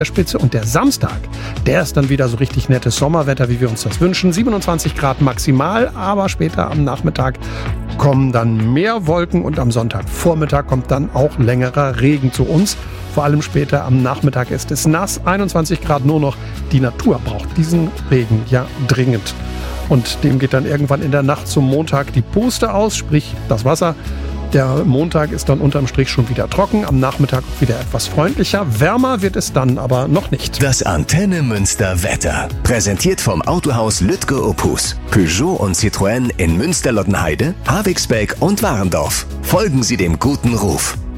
Spitze. Und der Samstag, der ist dann wieder so richtig nettes Sommerwetter, wie wir uns das wünschen. 27 Grad maximal, aber später am Nachmittag kommen dann mehr Wolken und am Sonntagvormittag kommt dann auch längerer Regen zu uns. Vor allem später am Nachmittag ist es nass, 21 Grad nur noch. Die Natur braucht diesen Regen ja dringend. Und dem geht dann irgendwann in der Nacht zum Montag die Puste aus, sprich das Wasser. Der Montag ist dann unterm Strich schon wieder trocken, am Nachmittag wieder etwas freundlicher. Wärmer wird es dann aber noch nicht. Das Antenne Münster Wetter. Präsentiert vom Autohaus Lütke Opus. Peugeot und Citroën in Münster-Lottenheide, Havixbeck und Warendorf. Folgen Sie dem guten Ruf.